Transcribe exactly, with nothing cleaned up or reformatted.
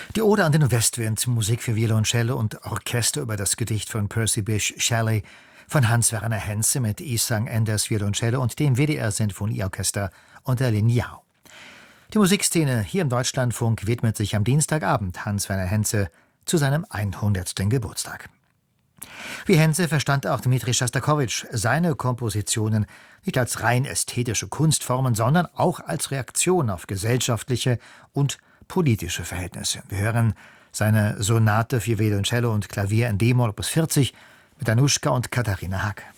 Die Ode an den Westwind, Musik für Violoncelle und Orchester über das Gedicht von Percy Bysshe Shelley von Hans-Werner Henze mit Isang Enders Violoncelle und dem W D R-Sinfonieorchester unter Lin Yao. Die Musikszene hier im Deutschlandfunk widmet sich am Dienstagabend Hans-Werner Henze zu seinem hundertsten Geburtstag. Wie Henze verstand auch Dmitri Schostakowitsch seine Kompositionen nicht als rein ästhetische Kunstformen, sondern auch als Reaktion auf gesellschaftliche und politische Verhältnisse. Wir hören seine Sonate für Violoncello und Klavier in D-Moll Opus vierzig mit Anuschka und Katharina Hack.